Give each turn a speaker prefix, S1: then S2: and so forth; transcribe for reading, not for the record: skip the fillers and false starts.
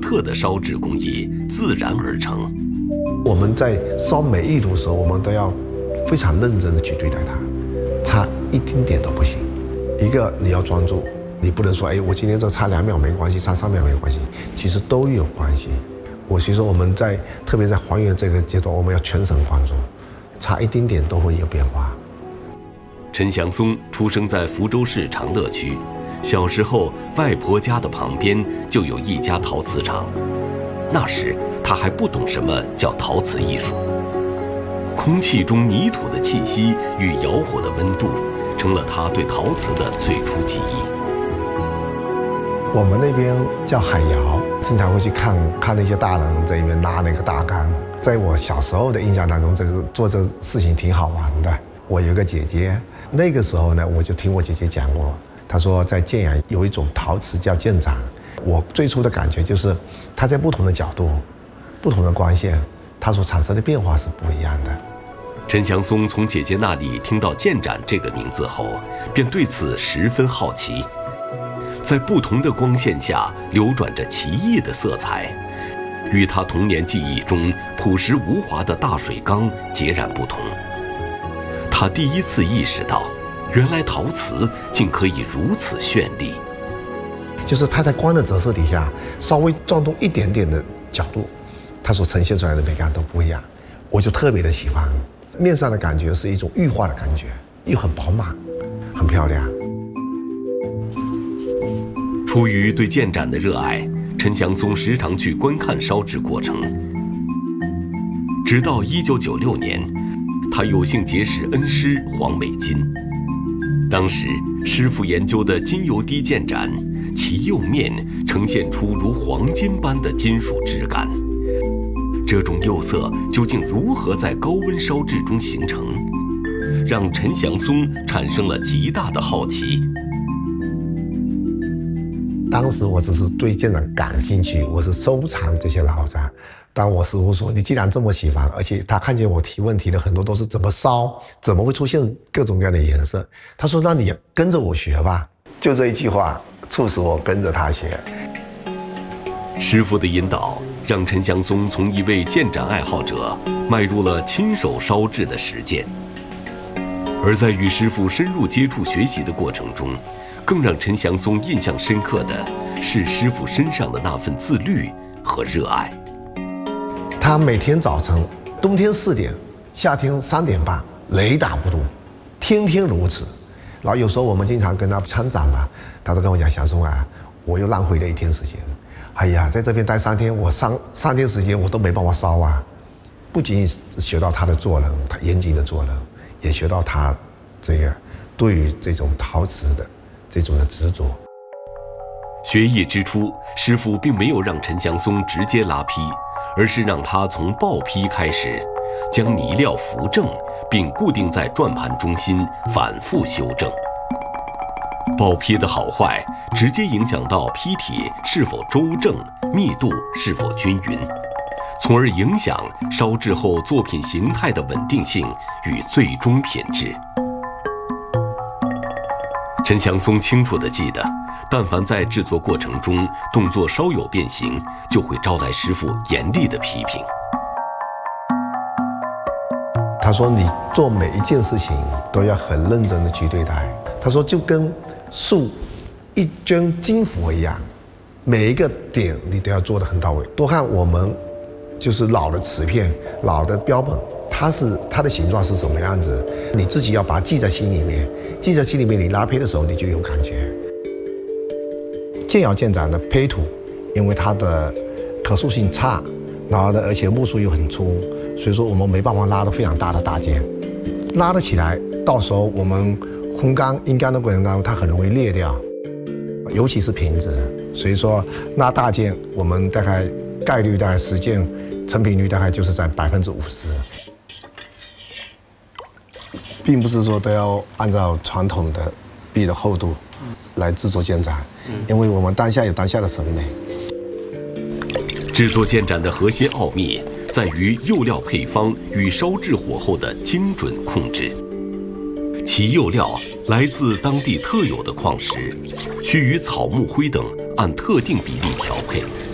S1: 特的烧制工艺自然而成。
S2: 我们在烧每一炉的时候，我们都要非常认真的去对待它，差一丁点都不行。一个你要专注，你不能说我今天这差2秒没关系，差3秒没关系，其实都有关系。所以说我们特别在还原这个阶段，我们要全神贯注，差一丁点都会有变化。
S1: 陈祥松出生在福州市长乐区，小时候外婆家的旁边就有一家陶瓷厂。那时他还不懂什么叫陶瓷艺术，空气中泥土的气息与窑火的温度，成了他对陶瓷的最初记忆。
S2: 我们那边叫海窑，经常会去看那些大人在里面拉那个大缸。在我小时候的印象当中，做这个事情挺好玩的。我有个姐姐，那个时候呢，我就听我姐姐讲过，她说在建阳有一种陶瓷叫建盏。我最初的感觉就是，它在不同的角度、不同的光线，它所产生的变化是不一样的。
S1: 陈祥松从姐姐那里听到建盏这个名字后，便对此十分好奇。在不同的光线下流转着奇异的色彩，与他童年记忆中朴实无华的大水缸截然不同。他第一次意识到，原来陶瓷竟可以如此绚丽。
S2: 就是它在光的折射底下，稍微转动一点点的角度，它所呈现出来的美感都不一样。我就特别的喜欢，面上的感觉是一种玉化的感觉，又很饱满，很漂亮。
S1: 出于对建盏的热爱，陈祥松时常去观看烧制过程。直到1996年，他有幸结识恩师黄美金。当时师傅研究的金油滴建盏，其釉面呈现出如黄金般的金属质感。这种釉色究竟如何在高温烧制中形成，让陈祥松产生了极大的好奇。
S2: 当时我只是对建盏感兴趣，我是收藏这些老盏。当我师傅说你既然这么喜欢，而且他看见我提问题的很多都是怎么烧，怎么会出现各种各样的颜色，他说那你跟着我学吧。就这一句话促使我跟着他学。
S1: 师傅的引导让陈祥松从一位建盏爱好者迈入了亲手烧制的实践。而在与师傅深入接触学习的过程中，更让陈祥松印象深刻的是师傅身上的那份自律和热爱。
S2: 他每天早晨，冬天4点，夏天3点半，雷打不动，天天如此。然后有时候我们经常跟他参展嘛，他都跟我讲，祥松啊，我又浪费了1天时间。哎呀，在这边待3天，我3天时间我都没办法烧啊。不仅学到他的做人，他严谨的做人，也学到他这个对于这种陶瓷的这种的执着。
S1: 学艺之初，师傅并没有让陈祥松直接拉坯，而是让他从爆坯开始，将泥料扶正，并固定在转盘中心，反复修正。爆坯的好坏直接影响到坯体是否周正，密度是否均匀，从而影响烧制后作品形态的稳定性与最终品质。陈祥松清楚地记得，但凡在制作过程中动作稍有变形，就会招来师傅严厉的批评。
S2: 他说你做每一件事情都要很认真的去对待。他说就跟塑一尊金佛一样，每一个点你都要做得很到位。多看我们就是老的瓷片、老的标本，它的形状是什么样子，你自己要把它记在心里面。记在心里面，你拉坯的时候你就有感觉。建窑建盏的坯土，因为它的可塑性差，然后呢，而且木数又很粗，所以说我们没办法拉得非常大的大件，拉得起来，到时候我们烘干阴干的过程当中，它很容易裂掉，尤其是瓶子。所以说拉大件，我们大概概率大概10件，成品率大概就是在50%。并不是说都要按照传统的壁的厚度来制作建盏，因为我们当下有当下的审美。
S1: 制作建盏的核心奥秘在于釉料配方与烧制火候的精准控制。其釉料来自当地特有的矿石，需与草木灰等按特定比例调配。